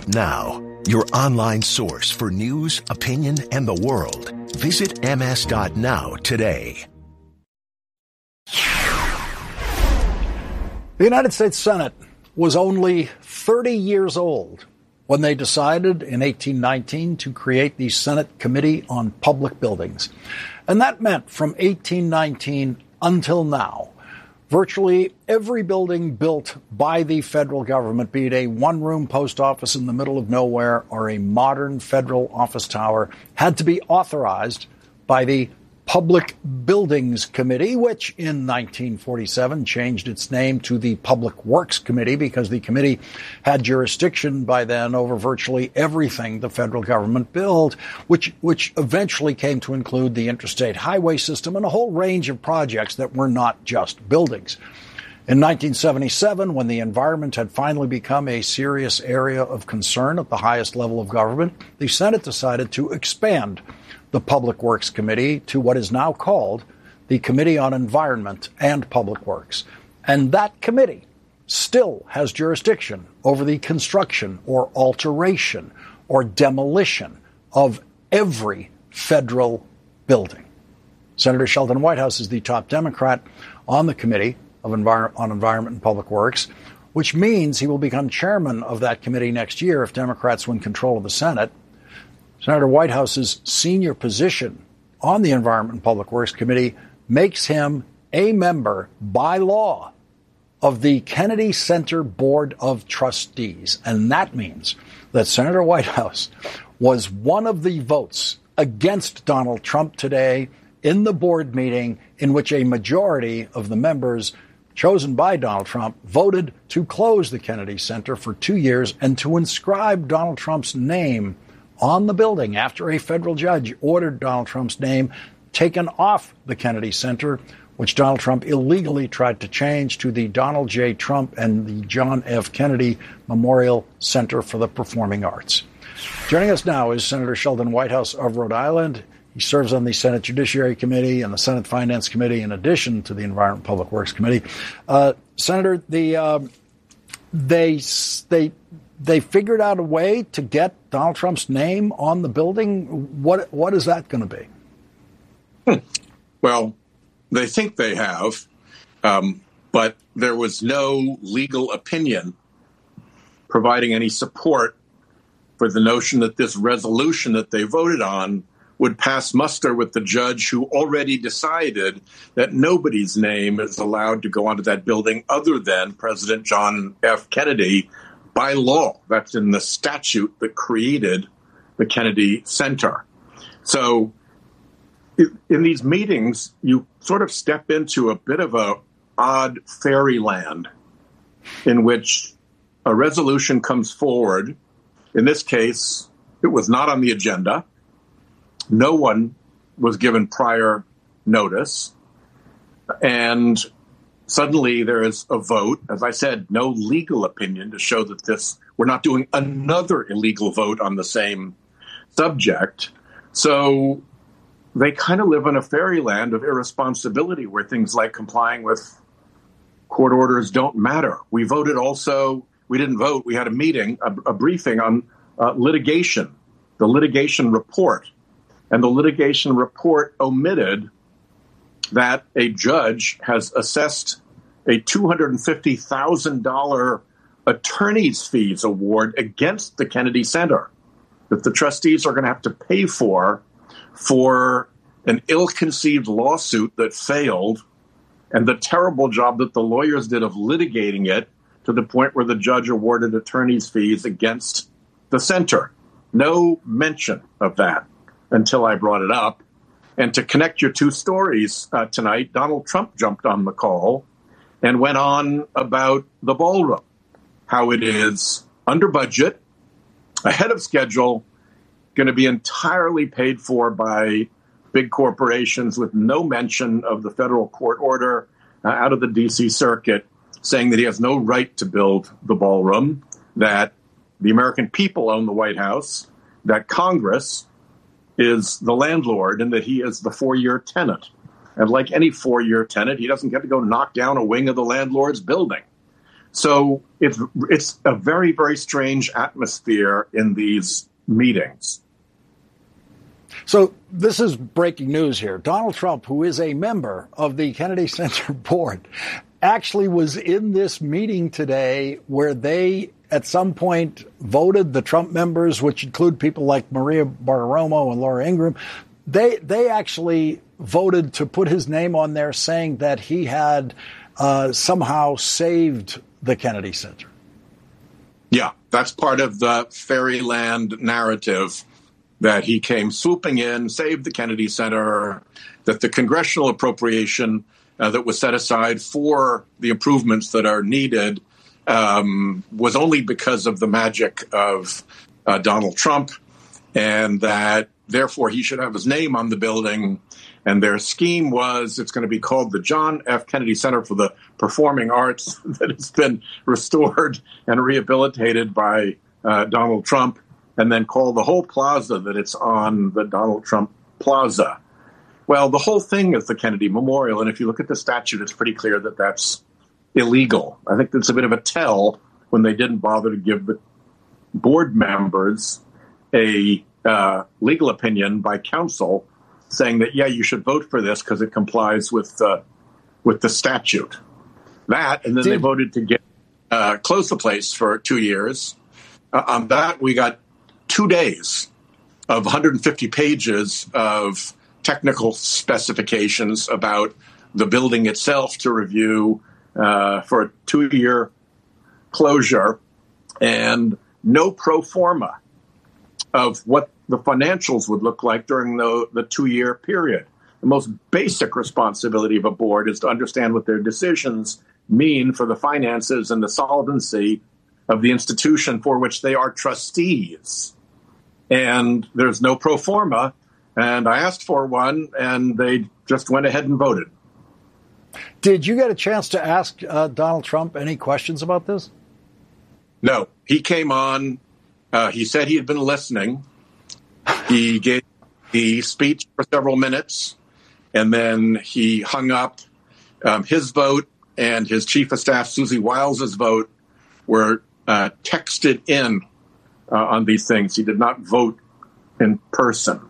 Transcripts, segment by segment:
Now, your online source for news, opinion, and the world. Visit ms.now today. The United States Senate was only 30 years old when they decided in 1819 to create the Senate Committee on Public Buildings. And that meant from 1819 until now, virtually every building built by the federal government, be it a one-room post office in the middle of nowhere or a modern federal office tower, had to be authorized by the Public Buildings Committee, which in 1947 changed its name to the Public Works Committee because the committee had jurisdiction by then over virtually everything the federal government built, which eventually came to include the interstate highway system and a whole range of projects that were not just buildings. In 1977, when the environment had finally become a serious area of concern at the highest level of government, the Senate decided to expand the Public Works Committee to what is now called the Committee on Environment and Public Works. And that committee still has jurisdiction over the construction or alteration or demolition of every federal building. Senator Sheldon Whitehouse is the top Democrat on the Committee on Environment and Public Works, which means he will become chairman of that committee next year if Democrats win control of the Senate. Senator Whitehouse's senior position on the Environment and Public Works Committee makes him a member by law of the Kennedy Center Board of Trustees. And that means that Senator Whitehouse was one of the votes against Donald Trump today in the board meeting in which a majority of the members chosen by Donald Trump voted to close the Kennedy Center for 2 years and to inscribe Donald Trump's name on the building after a federal judge ordered Donald Trump's name taken off the Kennedy Center, which Donald Trump illegally tried to change to the Donald J. Trump and the John F. Kennedy Memorial Center for the Performing Arts. Joining us now is Senator Sheldon Whitehouse of Rhode Island. He serves on the Senate Judiciary Committee and the Senate Finance Committee in addition to the Environment and Public Works Committee. Senator, they figured out a way to get Donald Trump's name on the building. What is that going to be? Well, they think they have, but there was no legal opinion providing any support for the notion that this resolution that they voted on would pass muster with the judge who already decided that nobody's name is allowed to go onto that building other than President John F. Kennedy by law. That's in the statute that created the Kennedy Center. So in these meetings, you sort of step into a bit of a odd fairyland in which a resolution comes forward. In this case, it was not on the agenda. No one was given prior notice. And suddenly there is a vote. As I said, no legal opinion to show that we're not doing another illegal vote on the same subject. So they kind of live in a fairyland of irresponsibility where things like complying with court orders don't matter. We voted also, we didn't vote, we had a meeting, a briefing on litigation, the litigation report. And the litigation report omitted that a judge has assessed a $250,000 attorney's fees award against the Kennedy Center that the trustees are going to have to pay for an ill-conceived lawsuit that failed and the terrible job that the lawyers did of litigating it to the point where the judge awarded attorney's fees against the center. No mention of that until I brought it up. And to connect your two stories tonight, Donald Trump jumped on the call and went on about the ballroom, how it is under budget, ahead of schedule, going to be entirely paid for by big corporations with no mention of the federal court order out of the D.C. Circuit saying that he has no right to build the ballroom, that the American people own the White House, that Congress is the landlord, and that he is the four-year tenant. And like any four-year tenant, he doesn't get to go knock down a wing of the landlord's building. So it's a very, very strange atmosphere in these meetings. So this is breaking news here. Donald Trump, who is a member of the Kennedy Center board, actually was in this meeting today where they at some point voted, the Trump members, which include people like Maria Bartiromo and Laura Ingraham, they actually voted to put his name on there, saying that he had somehow saved the Kennedy Center. Yeah, that's part of the fairyland narrative, that he came swooping in, saved the Kennedy Center, that the congressional appropriation that was set aside for the improvements that are needed was only because of the magic of Donald Trump, and that therefore he should have his name on the building. And their scheme was it's going to be called the John F. Kennedy Center for the Performing Arts, that has been restored and rehabilitated by Donald Trump, and then call the whole plaza that it's on the Donald Trump Plaza. Well, the whole thing is the Kennedy Memorial, and if you look at the statute, it's pretty clear that that's illegal. I think that's a bit of a tell when they didn't bother to give the board members a legal opinion by counsel saying that, yeah, you should vote for this because it complies with the statute. That, and then they voted to close the place for 2 years. On that, we got 2 days of 150 pages of technical specifications about the building itself to review for a 2-year closure, and no pro forma of what the financials would look like during the 2-year period. The most basic responsibility of a board is to understand what their decisions mean for the finances and the solvency of the institution for which they are trustees. And there's no pro forma, and I asked for one, and they just went ahead and voted. Did you get a chance to ask Donald Trump any questions about this? No. He came on. He said he had been listening. He gave the speech for several minutes, and then he hung up. His vote and his chief of staff, Susie Wiles' vote, were texted in on these things. He did not vote in person.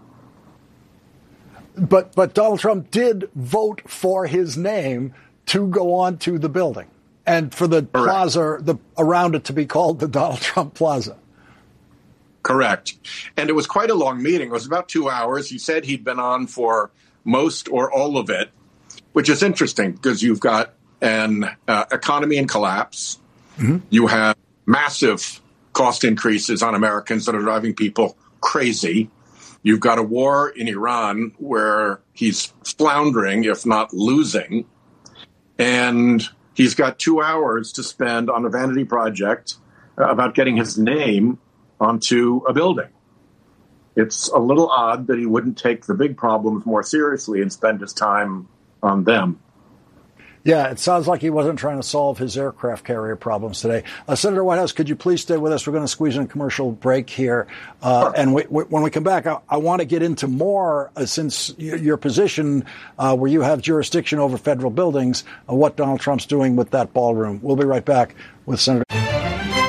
But Donald Trump did vote for his name to go on to the building and for the plaza around it to be called the Donald Trump Plaza. Correct. And it was quite a long meeting. It was about 2 hours. He said he'd been on for most or all of it, which is interesting because you've got an economy in collapse. Mm-hmm. You have massive cost increases on Americans that are driving people crazy. You've got a war in Iran where he's floundering, if not losing. And he's got 2 hours to spend on a vanity project about getting his name onto a building. It's a little odd that he wouldn't take the big problems more seriously and spend his time on them. Yeah, it sounds like he wasn't trying to solve his aircraft carrier problems today. Senator Whitehouse, could you please stay with us? We're going to squeeze in a commercial break here. Sure. And when we come back, I want to get into more, since your position where you have jurisdiction over federal buildings, what Donald Trump's doing with that ballroom. We'll be right back with Senator